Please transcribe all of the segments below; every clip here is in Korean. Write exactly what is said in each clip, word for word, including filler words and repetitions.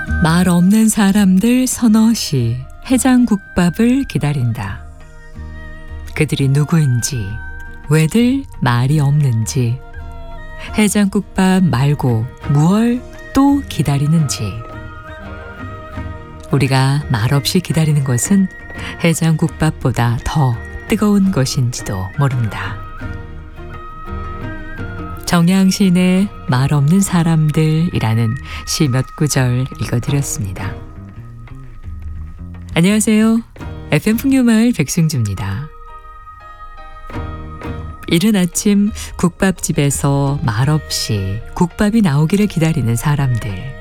말 없는 사람들 서너시 해장국밥을 기다린다. 그들이 누구인지, 왜들 말이 없는지, 해장국밥 말고 무얼 또 기다리는지. 우리가 말없이 기다리는 것은 해장국밥보다 더 뜨거운 것인지도 모른다. 정양시인의 말 없는 사람들이라는 시 몇 구절 읽어드렸습니다. 안녕하세요. 에프엠 풍류마을 백승주입니다. 이른 아침 국밥집에서 말없이 국밥이 나오기를 기다리는 사람들.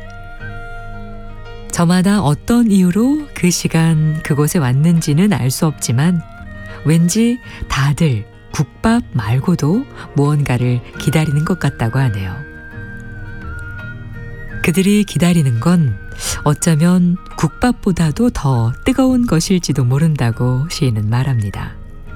저마다 어떤 이유로 그 시간 그곳에 왔는지는 알 수 없지만 왠지 다들 국밥 말고도 무언가를 기다리는 것 같다고 하네요. 그들이 기다리는 건 어쩌면 국밥보다도 더 뜨거운 것일지도 모른다고 시인은 말합니다.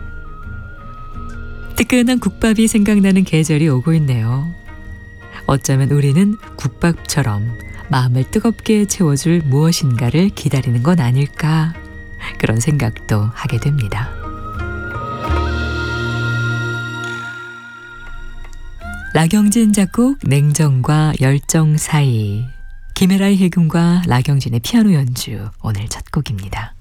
뜨끈한 국밥이 생각나는 계절이 오고 있네요. 어쩌면 우리는 국밥처럼 마음을 뜨겁게 채워줄 무엇인가를 기다리는 건 아닐까, 그런 생각도 하게 됩니다. 라경진 작곡 냉정과 열정 사이, 김혜라의 해금과 라경진의 피아노 연주, 오늘 첫 곡입니다.